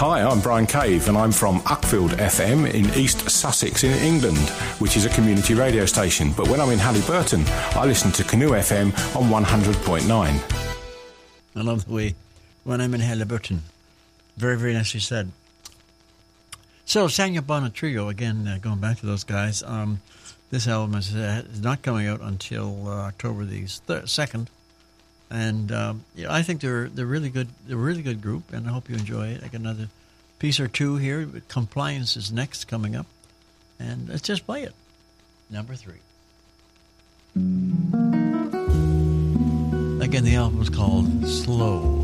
Hi, I'm Brian Cave and I'm from Uckfield FM in East Sussex in England, which is a community radio station. But when I'm in Halliburton, I listen to Canoe FM on 100.9. I love the way when I'm in Halliburton. Very, very nicely said. So, Sanya Bonnet Trio, again, going back to those guys, this album is not coming out until October the 2nd. And I think they're really good. They're a really good group, and I hope you enjoy it. I got another piece or two here. Compliance is next, coming up, and let's just play it. Number 3. Again, the album is called Slow.